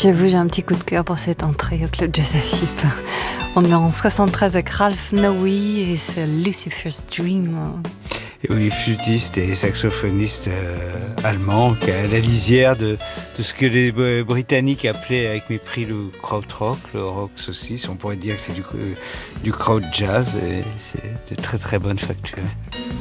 J'avoue, j'ai un petit coup de cœur pour cette entrée au Club Jazz Afip. On est en 73 avec Ralph Naoui et c'est Lucifer's Dream. Et oui, flûtiste et saxophoniste allemand, qui est à la lisière de ce que les Britanniques appelaient avec mépris le krautrock, le rock saucisse. On pourrait dire que c'est du kraut jazz et c'est de très très bonne facture.